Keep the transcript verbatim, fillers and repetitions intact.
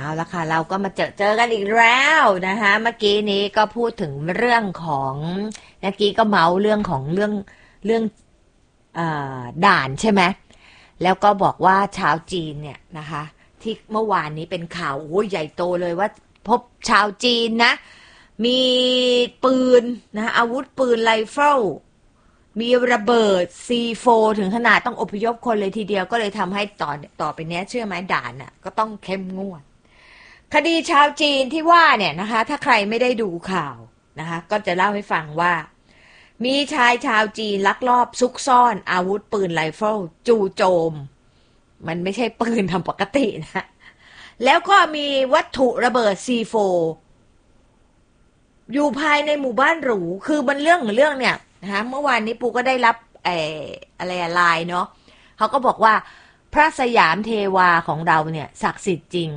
ละค่ะเราก็มาเจอเจอกันอีกแล้วนะคะเมื่อกี้นี้ก็พูดถึงเรื่องของเมื่อกี้ก็เมาเรื่องของเรื่องเรื่องอ่าด่านใช่ไหมแล้วก็บอกว่าชาวจีนเนี่ยนะคะที่เมื่อวานนี้เป็นข่าวโอ้ยใหญ่โตเลยว่าพบชาวจีนนะมีปืนนะอาวุธปืนไรเฟิลมีระเบิด ซี โฟร์ ถึงขนาดต้องอพยพคนเลยทีเดียวก็เลยทำให้ต่อต่อไปเนี้ยเชื่อไหมด่านน่ะก็ต้องเข้มงวดคดีชาวจีนที่ว่าเนี่ยนะคะถ้าใครไม่ได้ดูข่าวนะคะก็จะเล่าให้ฟังว่ามีชายชาวจีนลักลอบซุกซ่อนอาวุธปืนไรเฟิลจู่โจมมันไม่ใช่ปืนทำปกตินะแล้วก็มีวัตถุระเบิด ซี โฟร์ อยู่ภายในหมู่บ้านหรูคือมันเรื่องเรื่องเนี่ยนะคะเมื่อวานนี้ปูก็ได้รับไอ้อะไรไลน์เนาะเขาก็บอกว่าพระสยามเทวาของเราเนี่ยศักดิ์สิทธิ์จริง